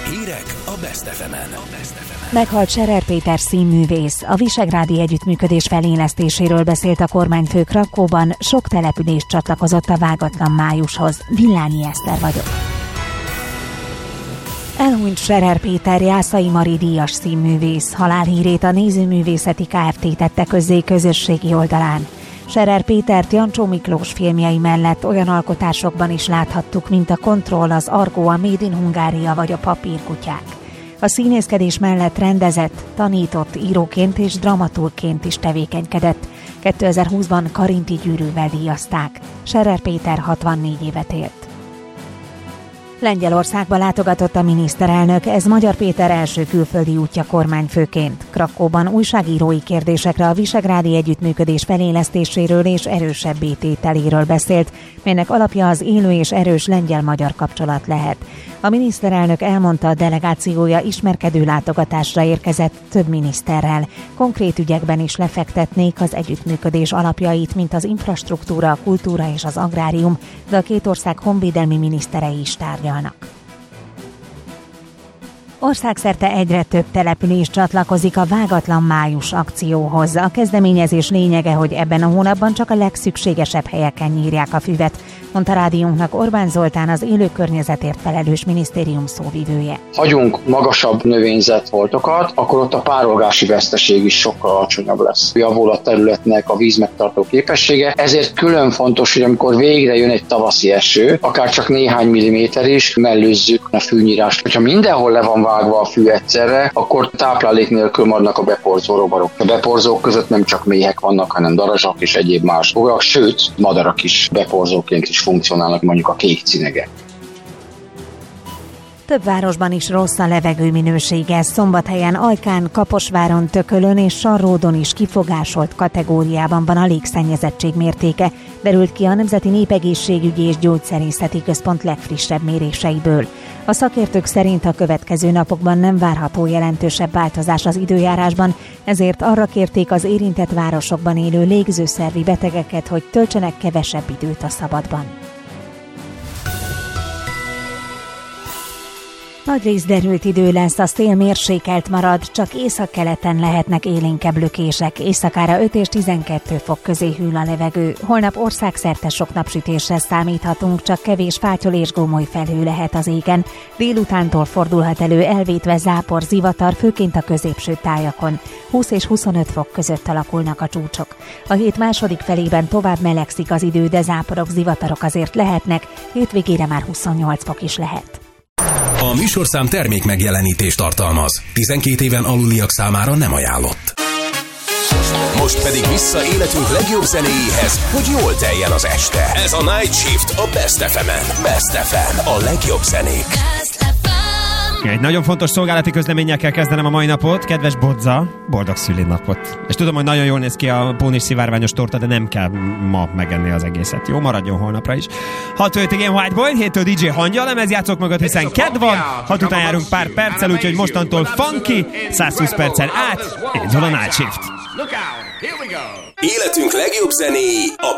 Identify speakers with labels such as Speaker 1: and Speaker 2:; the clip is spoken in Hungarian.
Speaker 1: Hírek a Best FM-en.
Speaker 2: Meghalt Scherer Péter színművész. A visegrádi együttműködés felélesztéséről beszélt a kormányfő Krakkóban, sok település csatlakozott a vágatlan májushoz. Villányi Eszter vagyok. Elhunyt Scherer Péter Jászai Mari díjas színművész. Halálhírét a Nézőművészeti Kft. Tette közzé közösségi oldalán. Scherer Pétert Jancsó Miklós filmjei mellett olyan alkotásokban is láthattuk, mint a Kontroll, az Argo, a Made in Hungária vagy a Papírkutyák. A színészkedés mellett rendezett, tanított, íróként és dramaturgként is tevékenykedett. 2020-ban Karinti Gyűrűvel díjazták. Scherer Péter 64 évet élt. Lengyelországba látogatott a miniszterelnök, ez Magyar Péter első külföldi útja kormányfőként. Krakkóban újságírói kérdésekre a visegrádi együttműködés felélesztéséről és erősebbé tételéről beszélt, melynek alapja az élő és erős lengyel-magyar kapcsolat lehet. A miniszterelnök elmondta, a delegációja ismerkedő látogatásra érkezett több miniszterrel. Konkrét ügyekben is lefektetnék az együttműködés alapjait, mint az infrastruktúra, a kultúra és az agrárium, de a két ország honvédelmi miniszterei is tárgyalnak. Országszerte egyre több település csatlakozik a Vágatlan május akcióhoz. A kezdeményezés lényege, hogy ebben a hónapban csak a legszükségesebb helyeken nyírják a füvet, mondta rádiónknak Orbán Zoltán, az élő környezetért felelős minisztérium szóvivője.
Speaker 3: Hagyunk magasabb növényzetfoltokat, akkor ott a párolgási veszteség is sokkal alacsonyabb lesz. Javul a területnek a vízmegtartó képessége, ezért külön fontos, hogy amikor végre jön egy tavaszi eső, akár csak néhány milliméter is, mellőzzük a fűnyírást. Hogyha mindenhol le van vágva a fű egyszerre, akkor táplálék nélkül maradnak a beporzó rovarok. A beporzók között nem csak méhek vannak, hanem darazsak és egyéb más bogarak, sőt, madarak is beporzóként is funkcionálnak, mondjuk a kék cinege.
Speaker 2: Több városban is rossz a levegő minősége. Szombathelyen, Ajkán, Kaposváron, Tökölön és Sarródon is kifogásolt kategóriában van a légszennyezettség mértéke, derült ki a Nemzeti Népegészségügyi és Gyógyszerészeti Központ legfrissebb méréseiből. A szakértők szerint a következő napokban nem várható jelentősebb változás az időjárásban, ezért arra kérték az érintett városokban élő légzőszervi betegeket, hogy töltsenek kevesebb időt a szabadban. Nagyrészt derült idő lesz, a szél mérsékelt marad, csak északkeleten lehetnek élénkebb lökések, éjszakára 5 és 12 fok közé hűl a levegő. Holnap országszerte sok napsütésre számíthatunk, csak kevés fátyol és gomoly felhő lehet az égen. Délutántól fordulhat elő elvétve zápor, zivatar, főként a középső tájakon. 20 és 25 fok között alakulnak a csúcsok. A hét második felében tovább melegszik az idő, de záporok, zivatarok azért lehetnek, hétvégére már 28 fok is lehet.
Speaker 1: A műsorszám termék megjelenítést tartalmaz. 12 éven aluliak számára nem ajánlott. Most pedig vissza életünk legjobb zenéjéhez, hogy jól teljen az este. Ez a Night Shift a Best FM-en. Best FM, a legjobb zenék.
Speaker 4: Egy nagyon fontos szolgálati közleménnyel kell kezdenem a mai napot. Kedves Bodza, boldog szülinapot. És tudom, hogy nagyon jól néz ki a pónis szivárványos torta, de nem kell ma megenni az egészet. Jó, maradjon holnapra is. 6-5 igen, White Boy, 7-től DJ Hangya, lemezjátszók mögött, hiszen kedd van, 6 után járunk pár perccel, úgyhogy mostantól funky, 120 percen át, indul a Night Shift.
Speaker 1: Életünk legjobb zenéi a